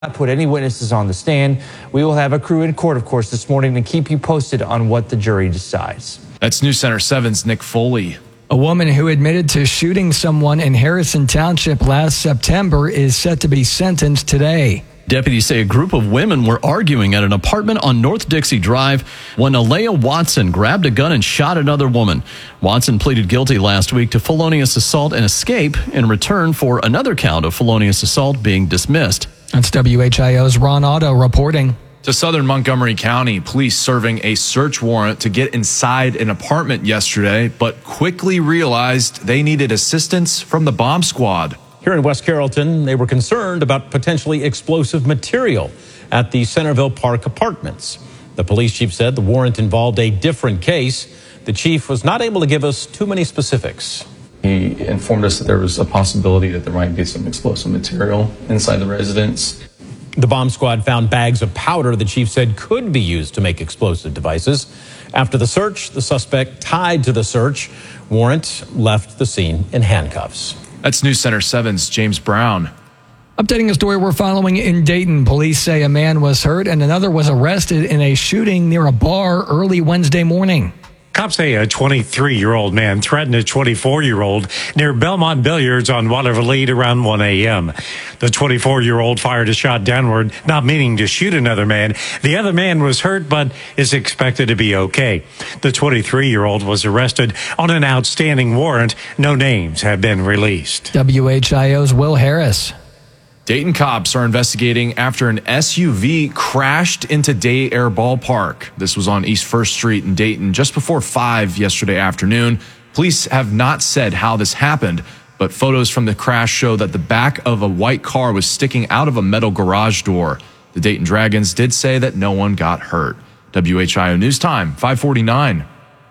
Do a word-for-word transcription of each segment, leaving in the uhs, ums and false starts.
Not put any witnesses on the stand. We will have a crew in court, of course, this morning to keep you posted on what the jury decides. That's News Center seven's Nick Foley. A woman who admitted to shooting someone in Harrison Township last September is set to be sentenced today. Deputies say a group of women were arguing at an apartment on North Dixie Drive when Alea Watson grabbed a gun and shot another woman. Watson pleaded guilty last week to felonious assault and escape in return for another count of felonious assault being dismissed. That's W H I O's Ron Otto reporting. To southern Montgomery County, police serving a search warrant to get inside an apartment yesterday, but quickly realized they needed assistance from the bomb squad. Here in West Carrollton, they were concerned about potentially explosive material at the Centerville Park apartments. The police chief said the warrant involved a different case. The chief was not able to give us too many specifics. He informed us that there was a possibility that there might be some explosive material inside the residence. The bomb squad found bags of powder the chief said could be used to make explosive devices. After the search, the suspect tied to the search warrant left the scene in handcuffs. That's News Center seven's James Brown. Updating a story we're following in Dayton. Police say a man was hurt and another was arrested in a shooting near a bar early Wednesday morning. Cops say a twenty-three-year-old man threatened a twenty-four-year-old near Belmont Billiards on Waterville Lead around one a.m. The twenty-four-year-old fired a shot downward, not meaning to shoot another man. The other man was hurt, but is expected to be okay. The twenty-three-year-old was arrested on an outstanding warrant. No names have been released. W H I O's Will Harris. Dayton cops are investigating after an S U V crashed into Day Air Ballpark. This was on East First Street in Dayton just before five yesterday afternoon. Police have not said how this happened, but photos from the crash show that the back of a white car was sticking out of a metal garage door. The Dayton Dragons did say that no one got hurt. W H I O News Time, five forty-nine.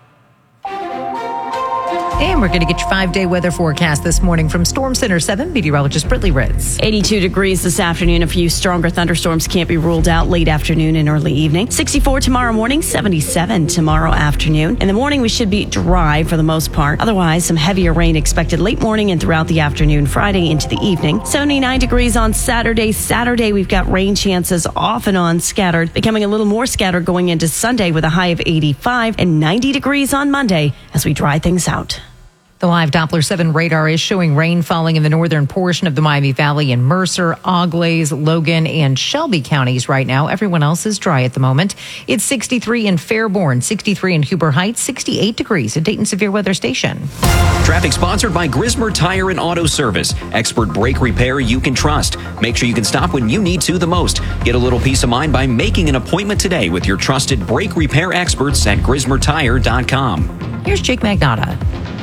And we're going to get your five-day weather forecast this morning from Storm Center seven, meteorologist Brittany Ritz. eighty-two degrees this afternoon. A few stronger thunderstorms can't be ruled out late afternoon and early evening. sixty-four tomorrow morning, seventy-seven tomorrow afternoon. In the morning, we should be dry for the most part. Otherwise, some heavier rain expected late morning and throughout the afternoon, Friday into the evening. seventy-nine degrees on Saturday. Saturday, we've got rain chances off and on scattered, becoming a little more scattered going into Sunday with a high of eighty-five and ninety degrees on Monday as we dry things out. The live Doppler seven radar is showing rain falling in the northern portion of the Miami Valley in Mercer, Auglaize, Logan, and Shelby counties right now. Everyone else is dry at the moment. It's sixty-three in Fairborn, sixty-three in Huber Heights, sixty-eight degrees at Dayton Severe Weather Station. Traffic sponsored by Grismer Tire and Auto Service. Expert brake repair you can trust. Make sure you can stop when you need to the most. Get a little peace of mind by making an appointment today with your trusted brake repair experts at grismer tire dot com. Here's Jake Magnotta.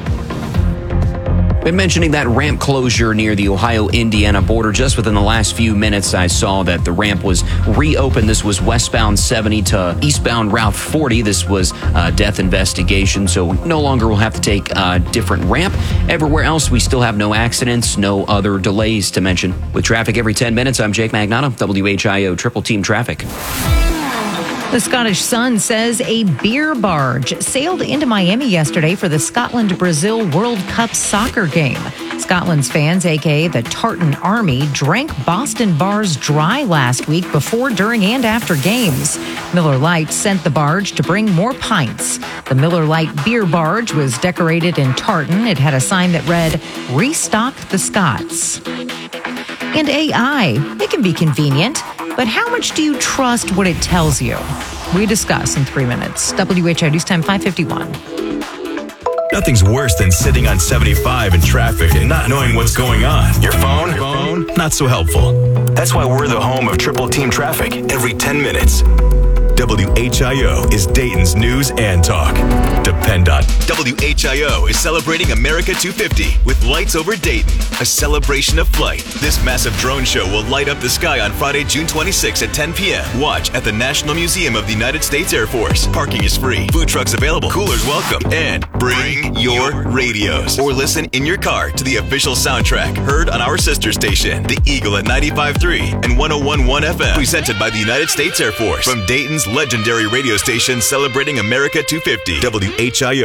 Been mentioning that ramp closure near the Ohio-Indiana border. Just within the last few minutes, I saw that the ramp was reopened. This was westbound seventy to eastbound Route forty. This was a death investigation, so no longer will have to take a different ramp. Everywhere else, we still have no accidents, no other delays to mention. With traffic every ten minutes, I'm Jake Magnotta, W H I O Triple Team Traffic. The Scottish Sun says a beer barge sailed into Miami yesterday for the Scotland-Brazil World Cup soccer game. Scotland's fans, a k a the Tartan Army, drank Boston bars dry last week before, during, and after games. Miller Lite sent the barge to bring more pints. The Miller Lite beer barge was decorated in tartan. It had a sign that read, "Restock the Scots." And A I, it can be convenient, but how much do you trust what it tells you? We discuss in three minutes. W H I News Time five fifty-one. Nothing's worse than sitting on seventy-five in traffic and not knowing what's going on. Your phone? Phone? Not so helpful. That's why we're the home of Triple Team Traffic every ten minutes. W H I O is Dayton's news and talk. Depend on W H I O is celebrating America two fifty with Lights Over Dayton, a celebration of flight. This massive drone show will light up the sky on Friday, June twenty-sixth at ten p.m. Watch at the National Museum of the United States Air Force. Parking is free, food trucks available, coolers welcome, and bring your radios or listen in your car to the official soundtrack heard on our sister station, The Eagle at ninety-five point three and one oh one point one F M, presented by the United States Air Force from Dayton's legendary radio station celebrating America two fifty. W H I O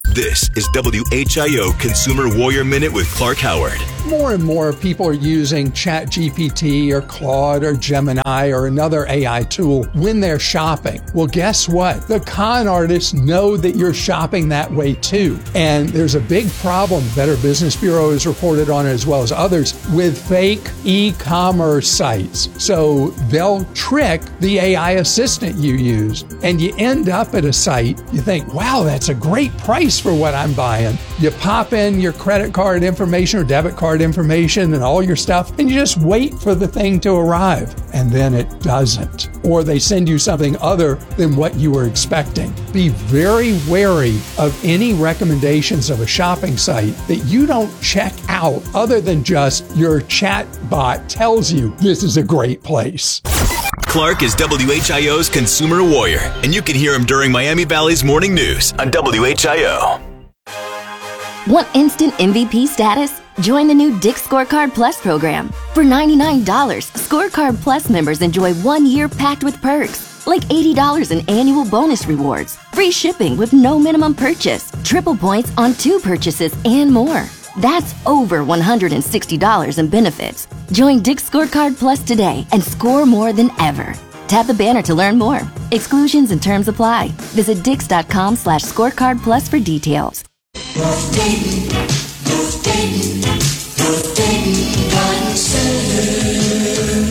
This is W H I O Consumer Warrior Minute with Clark Howard. More and more people are using ChatGPT or Claude or Gemini or another A I tool when they're shopping. Well, guess what? The con artists know that you're shopping that way too. And there's a big problem, Better Business Bureau has reported on it as well as others, with fake e-commerce sites. So they'll trick the A I assistant you use, and you end up at a site, you think, wow, that's a great price for what I'm buying. You pop in your credit card information or debit card information and all your stuff, and you just wait for the thing to arrive. And then it doesn't. Or they send you something other than what you were expecting. Be very wary of any recommendations of a shopping site that you don't check out other than just your chat bot tells you this is a great place. Clark is W H I O's Consumer Warrior, and you can hear him during Miami Valley's Morning News on W H I O. Want instant M V P status? Join the new Dick's Scorecard Plus program. For ninety-nine dollars, Scorecard Plus members enjoy one year packed with perks, like eighty dollars in annual bonus rewards, free shipping with no minimum purchase, triple points on two purchases, and more. That's over one hundred sixty dollars in benefits. Join Dick's Scorecard Plus today and score more than ever. Tap the banner to learn more. Exclusions and terms apply. Visit dix.com slash scorecard plus for details. North Dayton, North Dayton, North Dayton Garden Center.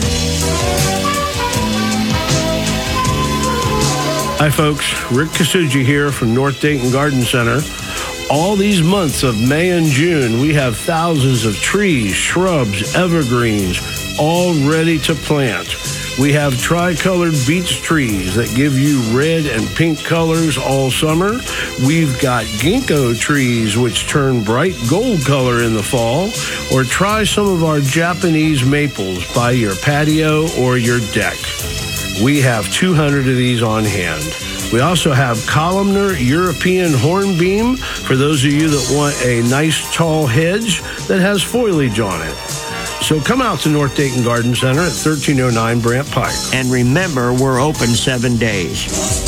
Hi folks, Rick Kasuji here from North Dayton Garden Center. All these months of May and June, we have thousands of trees, shrubs, evergreens, all ready to plant. We have tri-colored beech trees that give you red and pink colors all summer. We've got ginkgo trees which turn bright gold color in the fall. Or try some of our Japanese maples by your patio or your deck. We have two hundred of these on hand. We also have columnar European hornbeam for those of you that want a nice tall hedge that has foliage on it. So come out to North Dayton Garden Center at thirteen oh nine Brant Pike. And remember, we're open seven days.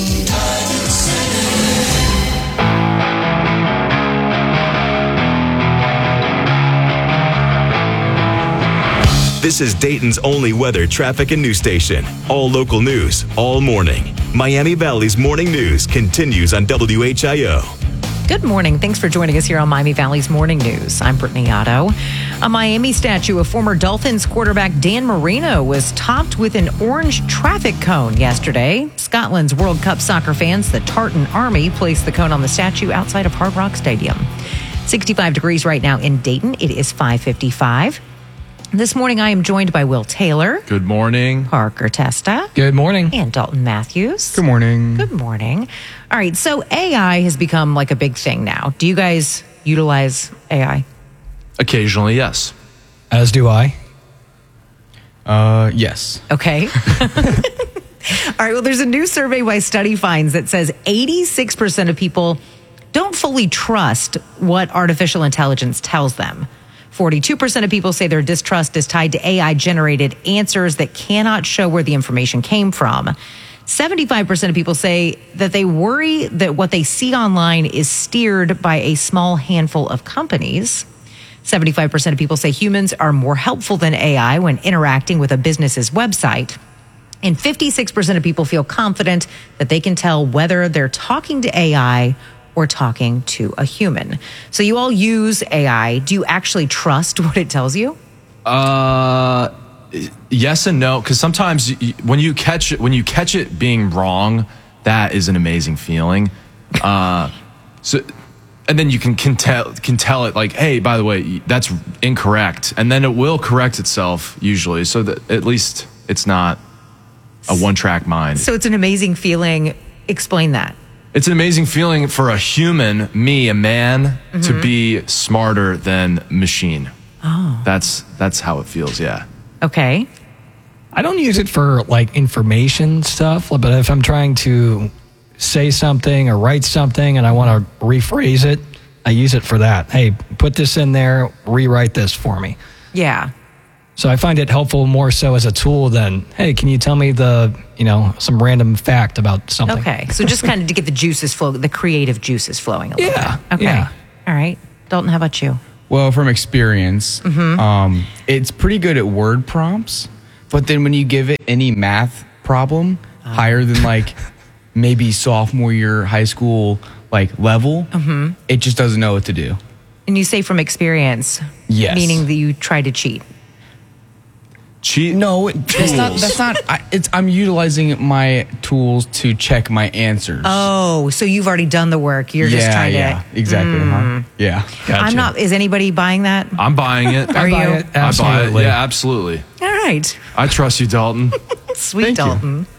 This is Dayton's only weather, traffic, and news station. All local news, all morning. Miami Valley's Morning News continues on W H I O. Good morning. Thanks for joining us here on Miami Valley's Morning News. I'm Brittany Otto. A Miami statue of former Dolphins quarterback Dan Marino was topped with an orange traffic cone yesterday. Scotland's World Cup soccer fans, the Tartan Army, placed the cone on the statue outside of Hard Rock Stadium. sixty-five degrees right now in Dayton. It is five fifty-five. This morning, I am joined by Will Taylor. Good morning. Parker Testa. Good morning. And Dalton Matthews. Good morning. Good morning. All right, so A I has become like a big thing now. Do you guys utilize A I? Occasionally, yes. As do I. Uh, yes. Okay. All right, well, there's a new survey by Study Finds that says eighty-six percent of people don't fully trust what artificial intelligence tells them. forty-two percent of people say their distrust is tied to A I-generated answers that cannot show where the information came from. seventy-five percent of people say that they worry that what they see online is steered by a small handful of companies. seventy-five percent of people say humans are more helpful than A I when interacting with a business's website. And fifty-six percent of people feel confident that they can tell whether they're talking to A I or talking to a human. So you all use A I. Do you actually trust what it tells you? Uh, yes and no, because sometimes y- when you catch it, when you catch it being wrong, that is an amazing feeling. Uh, so, and then you can can tell can tell it like, hey, by the way, that's incorrect, and then it will correct itself usually, so that at least it's not a one-track mind. So it's an amazing feeling. Explain that. It's an amazing feeling for a human, me, a man, mm-hmm. to be smarter than machine. Oh. That's that's how it feels, yeah. Okay. I don't use it for like information stuff, but if I'm trying to say something or write something and I want to rephrase it, I use it for that. Hey, put this in there, rewrite this for me. Yeah. So I find it helpful more so as a tool than, hey, can you tell me the, you know, some random fact about something? Okay. So just kind of to get the juices flow, the creative juices flowing a little Yeah, bit. Okay. yeah. All right. Dalton, how about you? Well, from experience, Mhm. um, it's pretty good at word prompts, but then when you give it any math problem higher than like maybe sophomore year high school like level, Mhm. it just doesn't know what to do. And you say from experience, Yes. meaning that you try to cheat. Cheat? No, that's not. That's not. I, it's. I'm utilizing my tools to check my answers. Oh, so you've already done the work. You're yeah, just trying yeah, to. exactly. Mm. huh? Yeah, I'm not. Is anybody buying that? I'm buying it. Are I buy you? it. I buy it. Absolutely. Yeah, absolutely. All right. I trust you, Dalton. Sweet Dalton.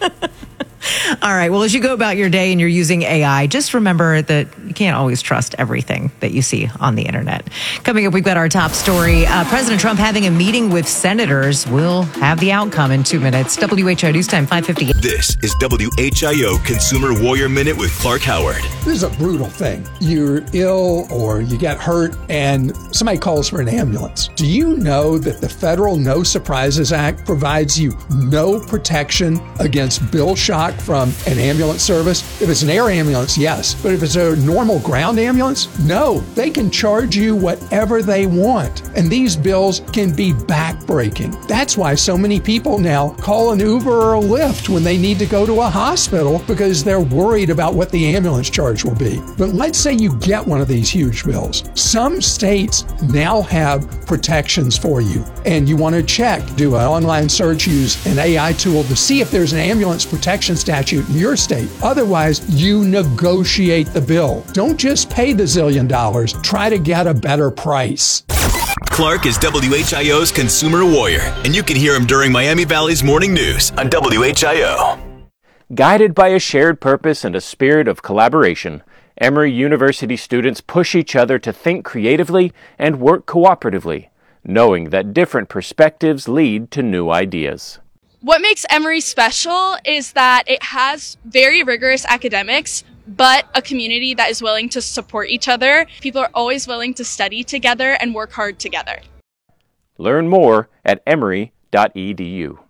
All right. Well, as you go about your day and you're using A I, just remember that you can't always trust everything that you see on the internet. Coming up, we've got our top story. Uh, President Trump having a meeting with senators. We'll have the outcome in two minutes. W H O News Time, five fifty. This is W H I O Consumer Warrior Minute with Clark Howard. This is a brutal thing. You're ill or you get hurt and somebody calls for an ambulance. Do you know that the Federal No Surprises Act provides you no protection against bill shock from an ambulance service? If it's an air ambulance, yes. But if it's a normal ground ambulance, no. They can charge you whatever they want. And these bills can be backbreaking. That's why so many people now call an Uber or a Lyft when they need to go to a hospital because they're worried about what the ambulance charge will be. But let's say you get one of these huge bills. Some states now have protections for you. And you want to check, do an online search, use an A I tool to see if there's an ambulance protection statute in your state. Otherwise, you negotiate the bill. Don't just pay the zillion dollars. Try to get a better price. Clark is W H I O's Consumer Warrior, and you can hear him during Miami Valley's Morning News on W H I O. Guided by a shared purpose and a spirit of collaboration, Emory University students push each other to think creatively and work cooperatively, knowing that different perspectives lead to new ideas. What makes Emory special is that it has very rigorous academics, but a community that is willing to support each other. People are always willing to study together and work hard together. Learn more at emory dot e d u.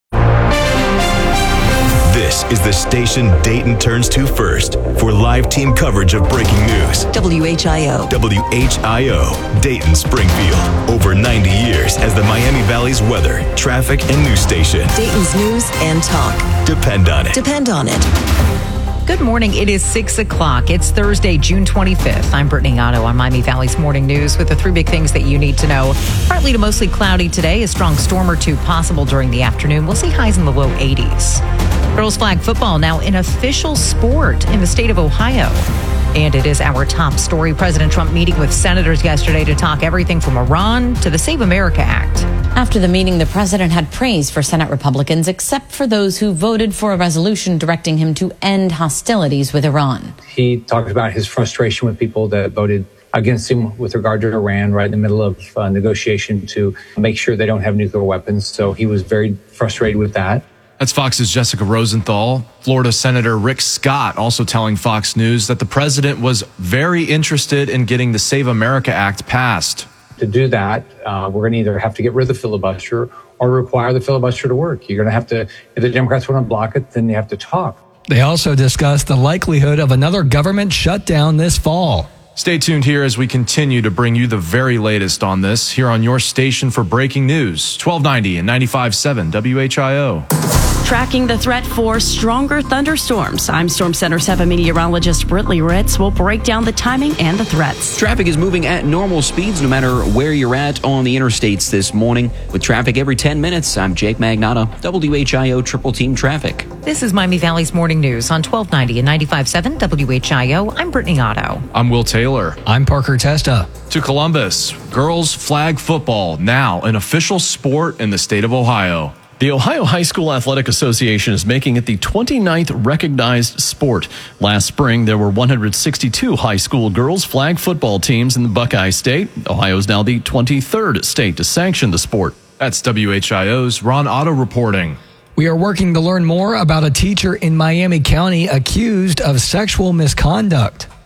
This is the station Dayton turns to first for live team coverage of breaking news. W H I O. W H I O, Dayton Springfield. Over ninety years as the Miami Valley's weather, traffic, and news station. Dayton's news and talk. Depend on it. Depend on it. Good morning. It is six o'clock. It's Thursday, June twenty-fifth. I'm Brittany Otto on Miami Valley's Morning News with the three big things that you need to know. Partly to mostly cloudy today. A strong storm or two possible during the afternoon. We'll see highs in the low eighties. Girls flag football now an official sport in the state of Ohio. And it is our top story. President Trump meeting with senators yesterday to talk everything from Iran to the Save America Act. After the meeting, the president had praise for Senate Republicans, except for those who voted for a resolution directing him to end hostilities with Iran. He talked about his frustration with people that voted against him with regard to Iran right in the middle of uh, negotiation to make sure they don't have nuclear weapons. So he was very frustrated with that. That's Fox's Jessica Rosenthal. Florida Senator Rick Scott also telling Fox News that the president was very interested in getting the Save America Act passed. To do that, uh, we're going to either have to get rid of the filibuster or require the filibuster to work. You're going to have to, if the Democrats want to block it, then they have to talk. They also discussed the likelihood of another government shutdown this fall. Stay tuned here as we continue to bring you the very latest on this here on your station for breaking news, twelve ninety and ninety-five point seven W H I O. Tracking the threat for stronger thunderstorms. I'm Storm Center seven meteorologist Brittany Ritz. We'll break down the timing and the threats. Traffic is moving at normal speeds no matter where you're at on the interstates this morning. With traffic every ten minutes, I'm Jake Magnotta, W H I O Triple Team Traffic. This is Miami Valley's Morning News on twelve ninety and ninety-five point seven W H I O. I'm Brittany Otto. I'm Will Taylor. I'm Parker Testa. To Columbus, girls flag football, now an official sport in the state of Ohio. The Ohio High School Athletic Association is making it the twenty-ninth recognized sport. Last spring, there were one hundred sixty-two high school girls flag football teams in the Buckeye State. Ohio is now the twenty-third state to sanction the sport. That's W H I O's Ron Otto reporting. We are working to learn more about a teacher in Miami County accused of sexual misconduct.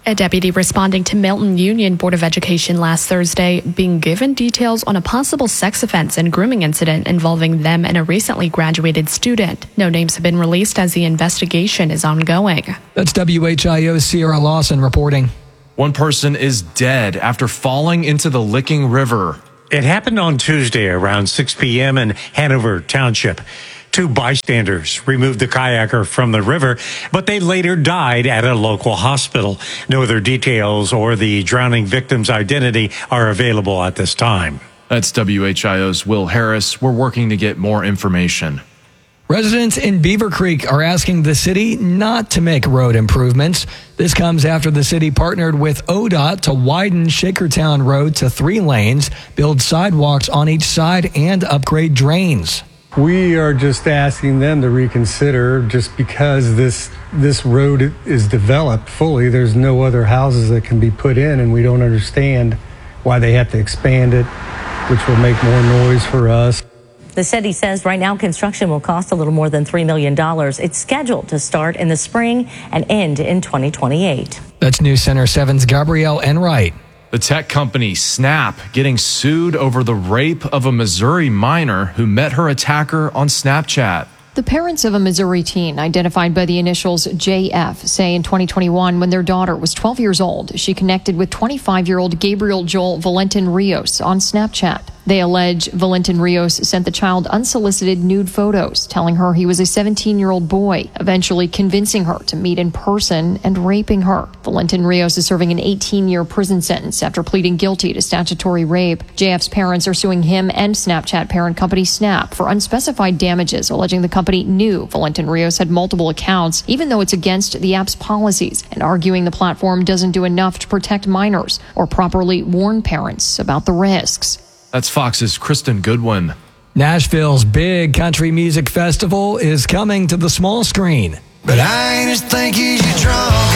A deputy responding to Milton Union Board of Education last Thursday being given details on a possible sex offense and grooming incident involving them and a recently graduated student. No names have been released as the investigation is ongoing. That's W H I O's Sierra Lawson reporting. One person is dead after falling into the Licking River. It happened on Tuesday around six p.m. in Hanover Township. Two bystanders removed the kayaker from the river, but they later died at a local hospital. No other details or the drowning victim's identity are available at this time. That's W H I O's Will Harris. We're working to get more information. Residents in Beaver Creek are asking the city not to make road improvements. This comes after the city partnered with O D O T to widen Shakertown Road to three lanes, build sidewalks on each side, and upgrade drains. We are just asking them to reconsider just because this this road is developed fully. There's no other houses that can be put in, and we don't understand why they have to expand it, which will make more noise for us. The city says right now construction will cost a little more than three million dollars. It's scheduled to start in the spring and end in twenty twenty-eight. That's News Center seven's Gabrielle Enright. The tech company Snap getting sued over the rape of a Missouri minor who met her attacker on Snapchat. The parents of a Missouri teen identified by the initials J F say in twenty twenty-one, when their daughter was twelve years old, she connected with twenty-five-year-old Gabriel Joel Valentin Rios on Snapchat. They allege Valentin Rios sent the child unsolicited nude photos, telling her he was a seventeen-year-old boy, eventually convincing her to meet in person and raping her. Valentin Rios is serving an eighteen-year prison sentence after pleading guilty to statutory rape. J F's parents are suing him and Snapchat parent company Snap for unspecified damages, alleging the company knew Valentin Rios had multiple accounts, even though it's against the app's policies, and arguing the platform doesn't do enough to protect minors or properly warn parents about the risks. That's Fox's Kristen Goodwin. Nashville's big country music festival is coming to the small screen. But I ain't as thinky as you drunk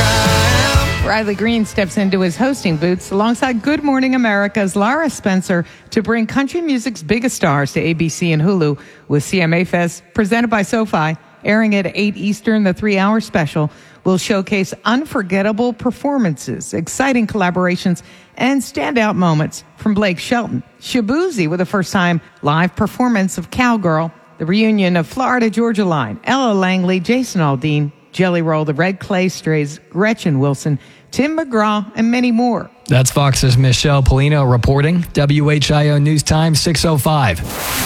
I am. Riley Green steps into his hosting boots alongside Good Morning America's Lara Spencer to bring country music's biggest stars to A B C and Hulu with C M A Fest, presented by SoFi. Airing at eight Eastern, the three-hour special will showcase unforgettable performances, exciting collaborations, and standout moments from Blake Shelton, Shabuzi with a first-time live performance of Cowgirl, the reunion of Florida Georgia Line, Ella Langley, Jason Aldean, Jelly Roll, the Red Clay Strays, Gretchen Wilson, Tim McGraw, and many more. That's Fox's Michelle Polino reporting. W H I O News Time six oh five.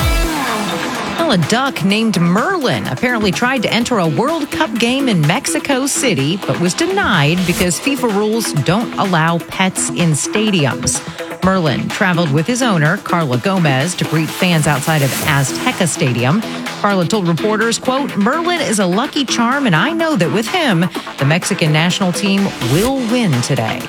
A duck named Merlin apparently tried to enter a World Cup game in Mexico City, but was denied because FIFA rules don't allow pets in stadiums. Merlin traveled with his owner, Carla Gomez, to greet fans outside of Azteca Stadium. Carla told reporters, quote, "Merlin is a lucky charm, and I know that with him, the Mexican national team will win today."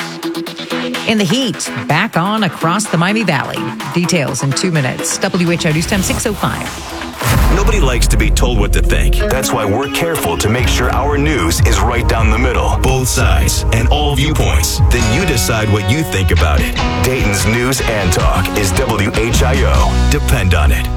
In the heat, back on across the Miami Valley. Details in two minutes. W H O News Time six oh five. Nobody likes to be told what to think. That's why we're careful to make sure our news is right down the middle. Both sides and all viewpoints. Then you decide what you think about it. Dayton's News and Talk is W H I O. Depend on it.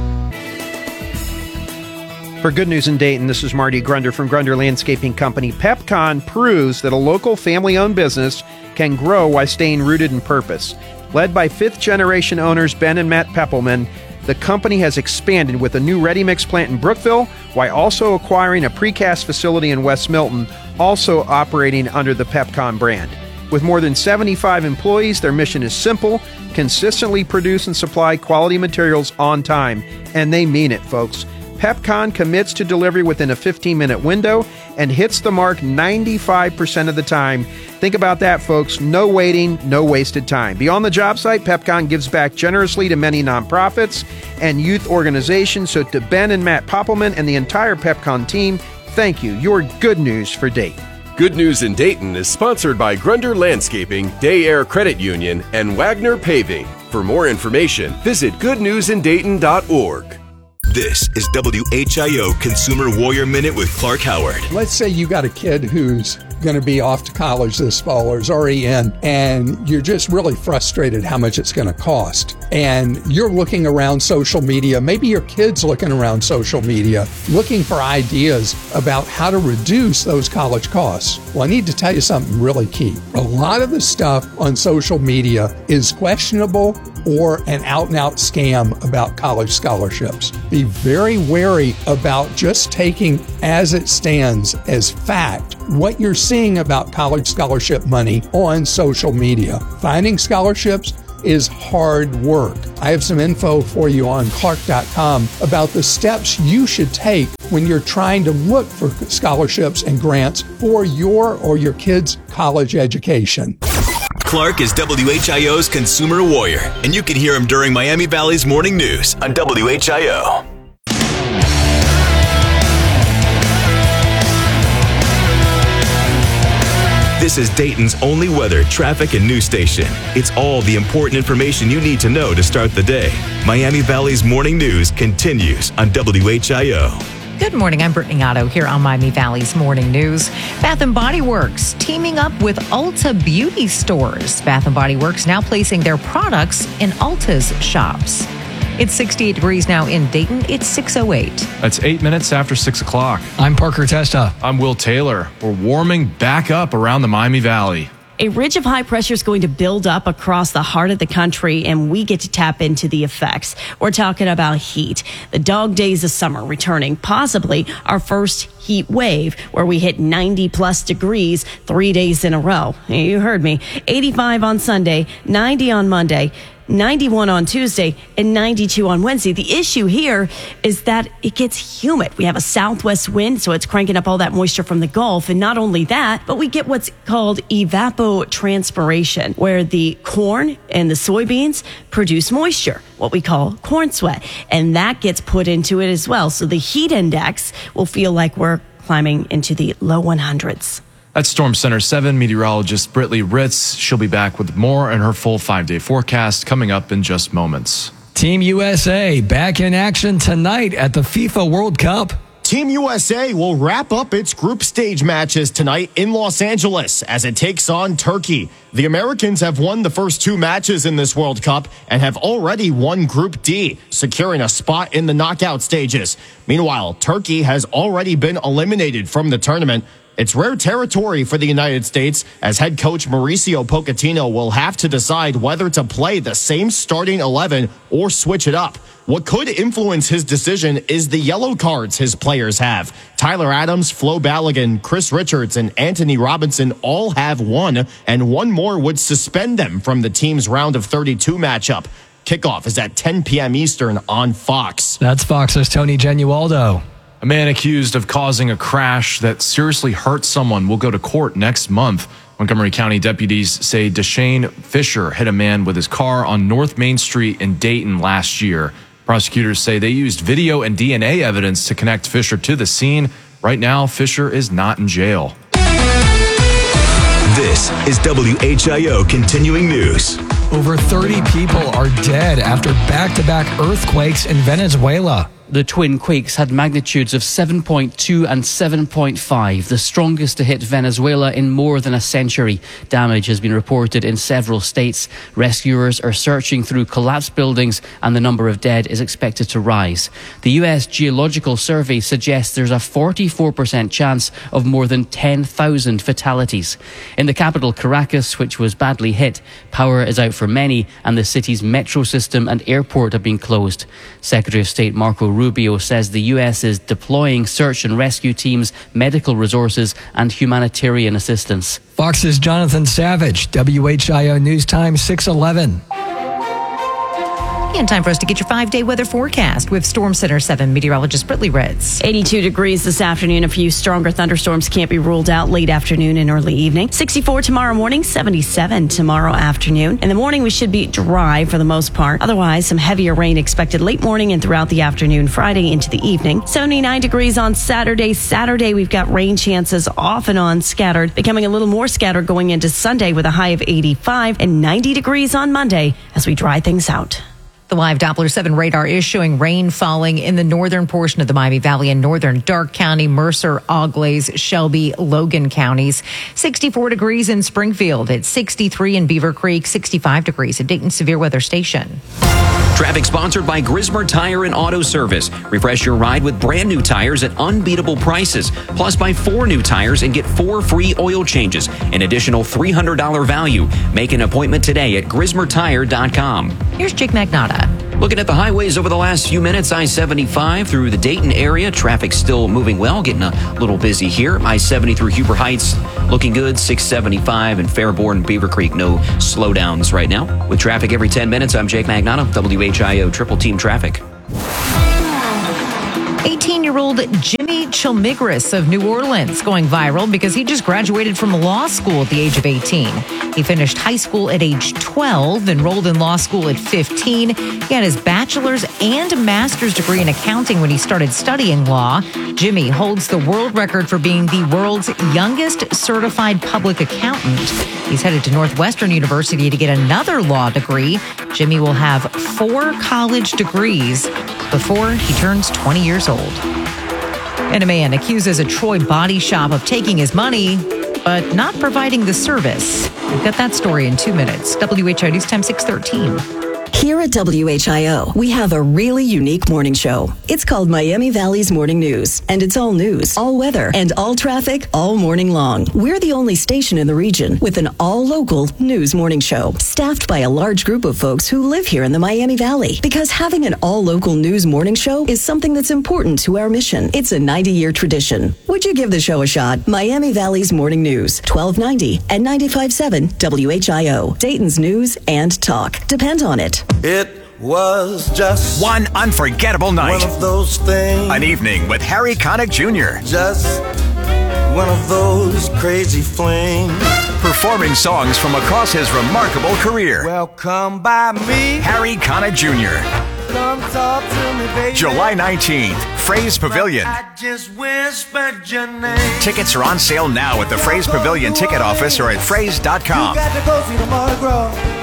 For Good News in Dayton, this is Marty Grunder from Grunder Landscaping Company. PepCon proves that a local family-owned business can grow while staying rooted in purpose. Led by fifth-generation owners Ben and Matt Peppelman, the company has expanded with a new ready-mix plant in Brookville while also acquiring a precast facility in West Milton, also operating under the PepCon brand. With more than seventy-five employees, their mission is simple: consistently produce and supply quality materials on time. And they mean it, folks. PepCon commits to delivery within a fifteen-minute window and hits the mark ninety-five percent of the time. Think about that, folks. No waiting, no wasted time. Beyond the job site, PepCon gives back generously to many nonprofits and youth organizations. So to Ben and Matt Poppelman and the entire PepCon team, thank you. You're good news for Dayton. Good News in Dayton is sponsored by Grunder Landscaping, Day Air Credit Union, and Wagner Paving. For more information, visit good news in dayton dot org. This is W H I O Consumer Warrior Minute with Clark Howard. Let's say you got a kid who's going to be off to college this fall or is already in, and you're just really frustrated how much it's going to cost. And you're looking around social media, maybe your kid's looking around social media, looking for ideas about how to reduce those college costs. Well, I need to tell you something really key. A lot of the stuff on social media is questionable or an out-and-out scam about college scholarships. Be very wary about just taking as it stands as fact what you're seeing about college scholarship money on social media. Finding scholarships is hard work. I have some info for you on clark dot com about the steps you should take when you're trying to look for scholarships and grants for your or your kid's college education. Clark is W H I O's Consumer Warrior, and you can hear him during Miami Valley's Morning News on W H I O. This is Dayton's only weather, traffic, and news station. It's all the important information you need to know to start the day. Miami Valley's Morning News continues on W H I O. Good morning. I'm Brittany Otto here on Miami Valley's Morning News. Bath and Body Works teaming up with Ulta Beauty Stores. Bath and Body Works now placing their products in Ulta's shops. It's sixty-eight degrees now in Dayton. It's six oh eight. That's eight minutes after six o'clock. I'm Parker Testa. I'm Will Taylor. We're warming back up around the Miami Valley. A ridge of high pressure is going to build up across the heart of the country, and we get to tap into the effects. We're talking about heat. The dog days of summer returning, possibly our first heat wave, where we hit ninety plus degrees three days in a row. You heard me. eighty-five on Sunday, ninety on Monday, ninety-one on Tuesday, and ninety-two on Wednesday. The issue here is that it gets humid. We have a southwest wind, so it's cranking up all that moisture from the Gulf. And not only that, but we get what's called evapotranspiration, where the corn and the soybeans produce moisture, what we call corn sweat. And that gets put into it as well. So the heat index will feel like we're climbing into the low one hundreds. That's Storm Center seven meteorologist Britley Ritz. She'll be back with more in her full five-day forecast coming up in just moments. Team U S A back in action tonight at the FIFA World Cup. Team U S A will wrap up its group stage matches tonight in Los Angeles as it takes on Turkey. The Americans have won the first two matches in this World Cup and have already won Group D, securing a spot in the knockout stages. Meanwhile, Turkey has already been eliminated from the tournament. It's rare territory for the United States, as head coach Mauricio Pochettino will have to decide whether to play the same starting eleven or switch it up. What could influence his decision is the yellow cards his players have. Tyler Adams, Flo Balogun, Chris Richards, and Anthony Robinson all have one, and one more would suspend them from the team's round of thirty-two matchup. Kickoff is at ten p.m. Eastern on Fox. That's Fox's Tony Genualdo. A man accused of causing a crash that seriously hurt someone will go to court next month. Montgomery County deputies say Deshane Fisher hit a man with his car on North Main Street in Dayton last year. Prosecutors say they used video and D N A evidence to connect Fisher to the scene. Right now, Fisher is not in jail. This is W H I O Continuing News. Over thirty people are dead after back-to-back earthquakes in Venezuela. The twin quakes had magnitudes of seven point two and seven point five, the strongest to hit Venezuela in more than a century. Damage has been reported in several states. Rescuers are searching through collapsed buildings, and the number of dead is expected to rise. The U S Geological Survey suggests there's a forty-four percent chance of more than ten thousand fatalities. In the capital, Caracas, which was badly hit, power is out for many, and the city's metro system and airport have been closed. Secretary of State Marco Rubio says the U S is deploying search and rescue teams, medical resources, and humanitarian assistance. Fox's Jonathan Savage, W H I O News Time six eleven. And time for us to get your five-day weather forecast with Storm Center seven meteorologist Britley Ritz. eighty-two degrees this afternoon. A few stronger thunderstorms can't be ruled out late afternoon and early evening. sixty-four tomorrow morning, seventy-seven tomorrow afternoon. In the morning, we should be dry for the most part. Otherwise, some heavier rain expected late morning and throughout the afternoon, Friday into the evening. seventy-nine degrees on Saturday. Saturday, we've got rain chances off and on scattered, becoming a little more scattered going into Sunday with a high of eighty-five, and ninety degrees on Monday as we dry things out. The live Doppler seven radar is showing rain falling in the northern portion of the Miami Valley and northern Darke County, Mercer, Auglaize, Shelby, Logan counties. sixty-four degrees in Springfield. It's sixty-three in Beaver Creek, sixty-five degrees at Dayton Severe Weather Station. Traffic sponsored by Grismer Tire and Auto Service. Refresh your ride with brand new tires at unbeatable prices. Plus, buy four new tires and get four free oil changes. An additional three hundred dollars value. Make an appointment today at grismer tire dot com. Here's Jake Magnotta. Looking at the highways over the last few minutes, I seventy-five through the Dayton area. Traffic still moving well, getting a little busy here. I seventy through Huber Heights, looking good. six seventy-five and Fairborn, Beaver Creek, no slowdowns right now. With traffic every ten minutes, I'm Jake Magnotta, W H I O Triple Team Traffic. eighteen-year-old Jimmy Chilmigris of New Orleans going viral because he just graduated from law school at the age of eighteen. He finished high school at age twelve, enrolled in law school at fifteen. He had his bachelor's and master's degree in accounting when he started studying law. Jimmy holds the world record for being the world's youngest certified public accountant. He's headed to Northwestern University to get another law degree. Jimmy will have four college degrees before he turns twenty years old. And a man accuses a Troy body shop of taking his money, but not providing the service. We've got that story in two minutes. W H I O News Time six thirteen. Here at W H I O, we have a really unique morning show. It's called Miami Valley's Morning News, and it's all news, all weather, and all traffic all morning long. We're the only station in the region with an all-local news morning show, staffed by a large group of folks who live here in the Miami Valley. Because having an all-local news morning show is something that's important to our mission. It's a ninety-year tradition. Would you give the show a shot? Miami Valley's Morning News, twelve ninety and ninety-five point seven W H I O. Dayton's news and talk. Depend on it. It was just one unforgettable night. One of those things. An evening with Harry Connick Junior Just one of those crazy flings. Performing songs from across his remarkable career. Well, come by me, Harry Connick Junior Come talk to me, baby. July nineteenth, Fraze Pavilion. I just whispered your name. Tickets are on sale now at the Fraze Pavilion ticket office or at fraze dot com. You got to go see the Mardi Gras.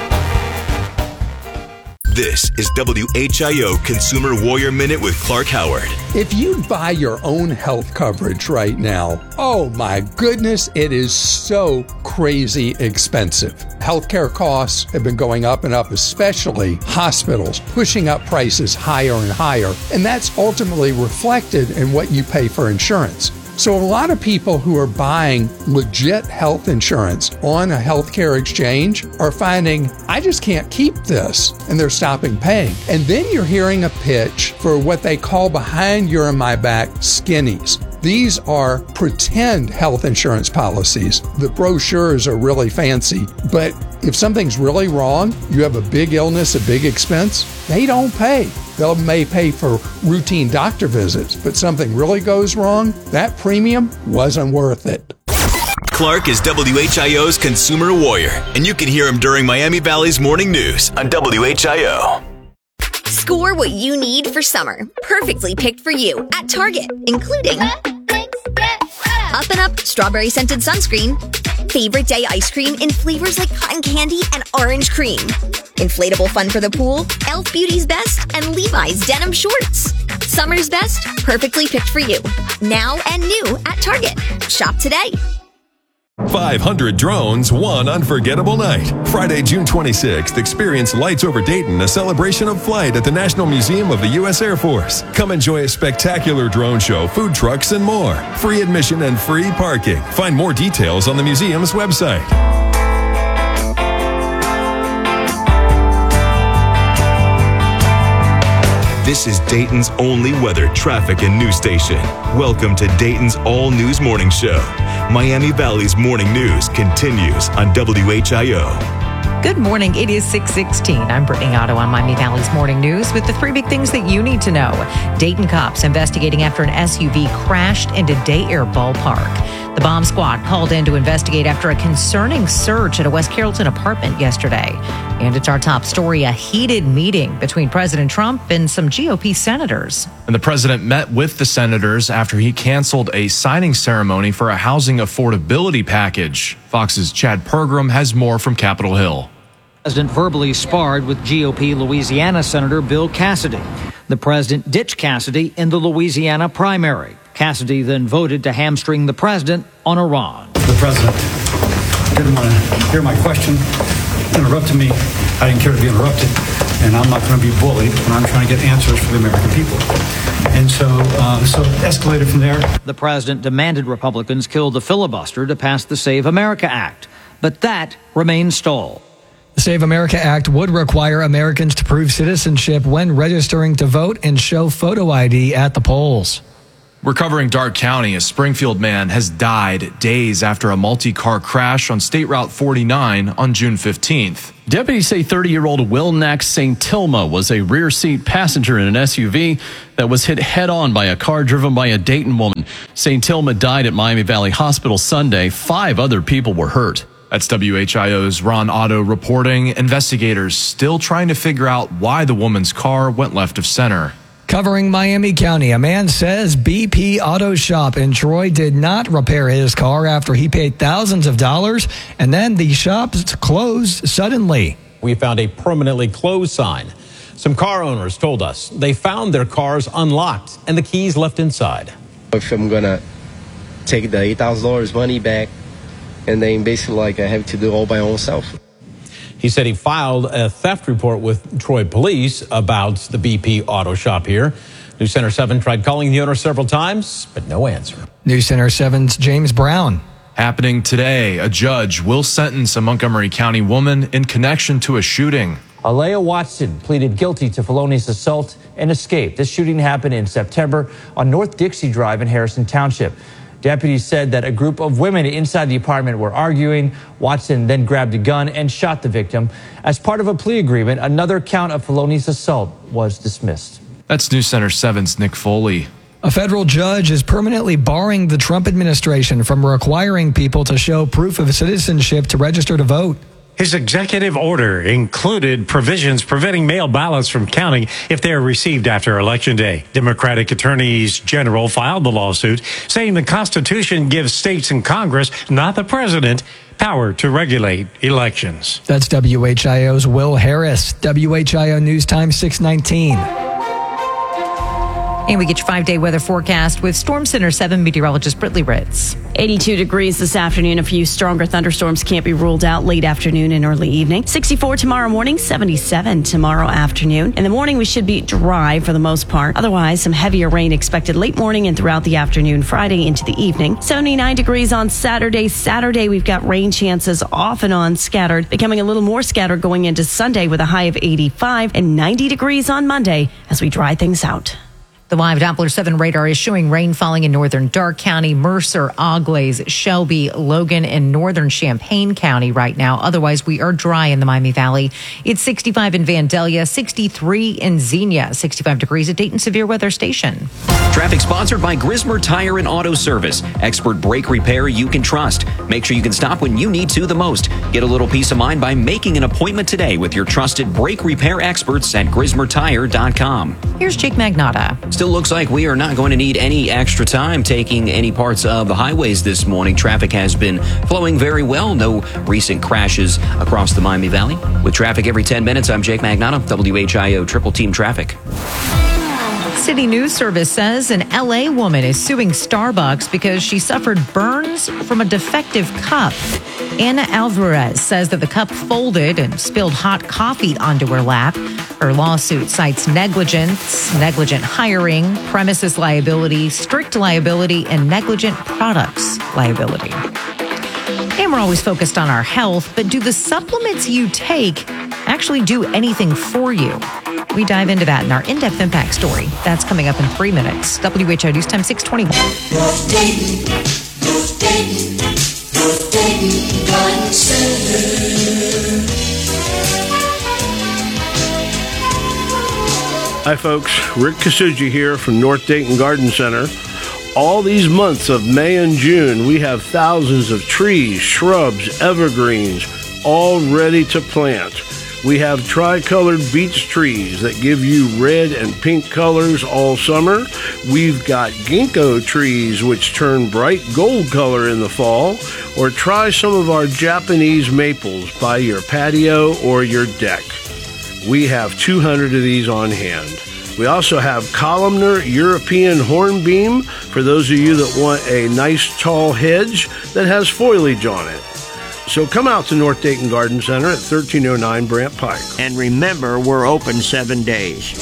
This is W H I O Consumer Warrior Minute with Clark Howard. If you buy your own health coverage right now, oh my goodness, it is so crazy expensive. Healthcare costs have been going up and up, especially hospitals, pushing up prices higher and higher. And that's ultimately reflected in what you pay for insurance. So a lot of people who are buying legit health insurance on a healthcare exchange are finding, I just can't keep this, and they're stopping paying. And then you're hearing a pitch for what they call behind your and my back skinnies. These are pretend health insurance policies. The brochures are really fancy, but if something's really wrong, you have a big illness, a big expense, they don't pay. They may pay for routine doctor visits, but something really goes wrong, that premium wasn't worth it. Clark is W H I O's Consumer Warrior, and you can hear him during Miami Valley's Morning News on W H I O. Score what you need for summer, perfectly picked for you at Target, including Up and Up Strawberry Scented Sunscreen, Favorite Day Ice Cream in flavors like cotton candy and orange cream, Inflatable Fun for the Pool, e l f Beauty's Best, and Levi's Denim Shorts. Summer's best, perfectly picked for you. Now and new at Target. Shop today. five hundred drones, one unforgettable night. Friday, June twenty-sixth, experience Lights Over Dayton, a celebration of flight at the National Museum of the U S Air Force. Come enjoy a spectacular drone show, food trucks, and more. Free admission and free parking. Find more details on the museum's website. This is Dayton's only weather, traffic, and news station. Welcome to Dayton's all-news morning show. Miami Valley's Morning News continues on W H I O. Good morning. It is six sixteen. I'm Brittany Otto on Miami Valley's Morning News with the three big things that you need to know. Dayton cops investigating after an S U V crashed into Day Air Ballpark. The bomb squad called in to investigate after a concerning search at a West Carrollton apartment yesterday. And it's our top story, a heated meeting between President Trump and some G O P senators. And the president met with the senators after he canceled a signing ceremony for a housing affordability package. Fox's Chad Pergram has more from Capitol Hill. President verbally sparred with G O P Louisiana Senator Bill Cassidy. The president ditched Cassidy in the Louisiana primary. Cassidy then voted to hamstring the president on Iran. The president didn't want to hear my question, interrupted me. I didn't care to be interrupted, and I'm not going to be bullied when I'm trying to get answers for the American people. And so, uh, so it escalated from there. The president demanded Republicans kill the filibuster to pass the Save America Act, but that remains stalled. The Save America Act would require Americans to prove citizenship when registering to vote and show photo I D at the polls. We're covering Darke County. A Springfield man has died days after a multi-car crash on State Route forty-nine on June fifteenth. Deputies say thirty-year-old Will Nax Saint Tilma was a rear seat passenger in an S U V that was hit head-on by a car driven by a Dayton woman. Saint Tilma died at Miami Valley Hospital Sunday. Five other people were hurt. That's W H I O's Ron Otto reporting. Investigators still trying to figure out why the woman's car went left of center. Covering Miami County, a man says B P Auto Shop in Troy did not repair his car after he paid thousands of dollars, and then the shop closed suddenly. We found a permanently closed sign. Some car owners told us they found their cars unlocked and the keys left inside. If I'm going to take the eight thousand dollars money back, and then basically like I have to do all by myself. He said he filed a theft report with Troy police about the B P Auto Shop here. News Center seven tried calling the owner several times, but no answer. News Center seven's James Brown. Happening today, a judge will sentence a Montgomery County woman in connection to a shooting. Alea Watson pleaded guilty to felonious assault and escape. This shooting happened in September on North Dixie Drive in Harrison Township. Deputies said that a group of women inside the apartment were arguing. Watson then grabbed a gun and shot the victim. As part of a plea agreement, another count of felonious assault was dismissed. That's News Center seven's Nick Foley. A federal judge is permanently barring the Trump administration from requiring people to show proof of citizenship to register to vote. His executive order included provisions preventing mail ballots from counting if they are received after Election Day. Democratic attorneys general filed the lawsuit, saying the Constitution gives states and Congress, not the president, power to regulate elections. That's W H I O's Will Harris. W H I O News Time six nineteen. And we get your five-day weather forecast with Storm Center seven meteorologist Brittany Ritz. eighty-two degrees this afternoon. A few stronger thunderstorms can't be ruled out late afternoon and early evening. sixty-four tomorrow morning, seventy-seven tomorrow afternoon. In the morning, we should be dry for the most part. Otherwise, some heavier rain expected late morning and throughout the afternoon, Friday into the evening. seventy-nine degrees on Saturday. Saturday, we've got rain chances off and on scattered, becoming a little more scattered going into Sunday with a high of eighty-five and ninety degrees on Monday as we dry things out. The live Doppler seven radar is showing rain falling in northern Darke County, Mercer, Auglaize, Shelby, Logan, and northern Champaign County right now. Otherwise, we are dry in the Miami Valley. It's sixty-five in Vandalia, sixty-three in Xenia, sixty-five degrees at Dayton Severe Weather Station. Traffic sponsored by Grismer Tire and Auto Service. Expert brake repair you can trust. Make sure you can stop when you need to the most. Get a little peace of mind by making an appointment today with your trusted brake repair experts at grismer tire dot com. Here's Jake Magnotta. Still looks like we are not going to need any extra time taking any parts of the highways this morning. Traffic has been flowing very well. No recent crashes across the Miami Valley. With traffic every ten minutes, I'm Jake Magnotta, W H I O Triple Team Traffic. City News Service says an L A woman is suing Starbucks because she suffered burns from a defective cup. Anna Alvarez says that the cup folded and spilled hot coffee onto her lap. Her lawsuit cites negligence, negligent hiring, premises liability, strict liability, and negligent products liability. And we're always focused on our health, but do the supplements you take actually do anything for you? We dive into that in our in-depth impact story. That's coming up in three minutes. W H I O News Time six twenty-one. North Dayton, North Dayton, North Dayton Garden Center. Hi folks, Rick Kasuji here from North Dayton Garden Center. All these months of May and June, we have thousands of trees, shrubs, evergreens, all ready to plant. We have tri-colored beech trees that give you red and pink colors all summer. We've got ginkgo trees which turn bright gold color in the fall. Or try some of our Japanese maples by your patio or your deck. We have two hundred of these on hand. We also have columnar European hornbeam for those of you that want a nice tall hedge that has foliage on it. So come out to North Dayton Garden Center at thirteen oh nine Brant Pike. And remember, we're open seven days.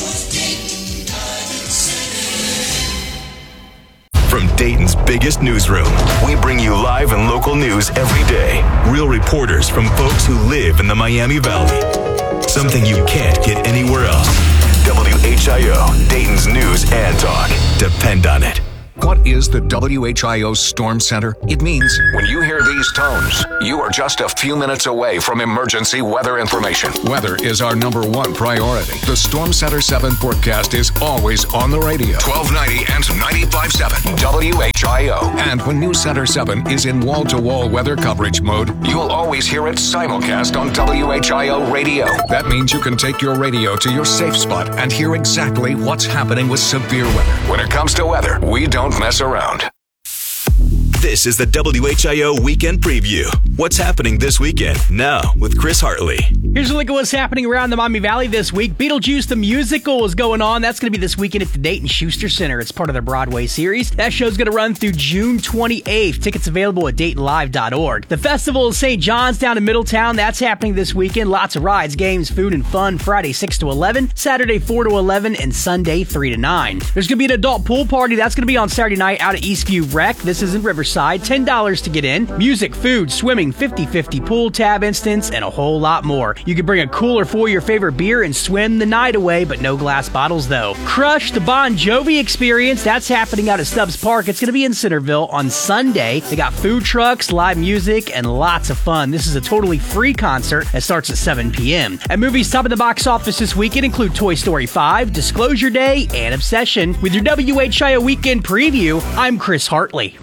From Dayton's biggest newsroom, we bring you live and local news every day. Real reporters from folks who live in the Miami Valley. Something you can't get anywhere else. W H I O, Dayton's news and talk. Depend on it. What is the W H I O Storm Center? It means when you hear these tones, you are just a few minutes away from emergency weather information. Weather is our number one priority. The Storm Center seven forecast is always on the radio. twelve ninety and ninety-five point seven W H I O. And when News Center seven is in wall-to-wall weather coverage mode, you'll always hear it simulcast on W H I O radio. That means you can take your radio to your safe spot and hear exactly what's happening with severe weather. When it comes to weather, we don't mess around. This is the W H I O Weekend Preview. What's happening this weekend? Now with Chris Hartley. Here's a look at what's happening around the Miami Valley this week. Beetlejuice the Musical is going on. That's going to be this weekend at the Dayton Schuster Center. It's part of their Broadway series. That show's going to run through June twenty-eighth. Tickets available at Dayton Live dot org. The Festival of Saint John's down in Middletown. That's happening this weekend. Lots of rides, games, food, and fun. Friday six to eleven, Saturday four to eleven, and Sunday three to nine. There's going to be an adult pool party. That's going to be on Saturday night out at Eastview Rec. This is in Riverside. ten dollars to get in. Music, food, swimming, fifty fifty pool tab instance, and a whole lot more. You can bring a cooler for your favorite beer and swim the night away, but no glass bottles though. Crush the Bon Jovi experience. That's happening out at Stubbs Park. It's going to be in Centerville on Sunday. They got food trucks, live music, and lots of fun. This is a totally free concert that starts at seven p.m. And movies top of the box office this weekend include Toy Story five, Disclosure Day, and Obsession. With your W H I O Weekend Preview, I'm Chris Hartley.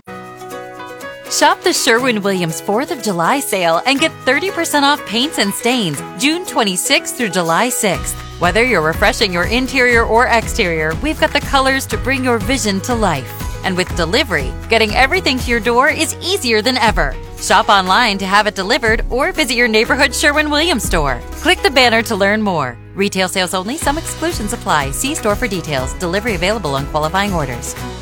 Shop the Sherwin-Williams fourth of July sale and get thirty percent off paints and stains June twenty-sixth through July sixth. Whether you're refreshing your interior or exterior, we've got the colors to bring your vision to life. And with delivery, getting everything to your door is easier than ever. Shop online to have it delivered or visit your neighborhood Sherwin-Williams store. Click the banner to learn more. Retail sales only. Some exclusions apply. See store for details. Delivery available on qualifying orders.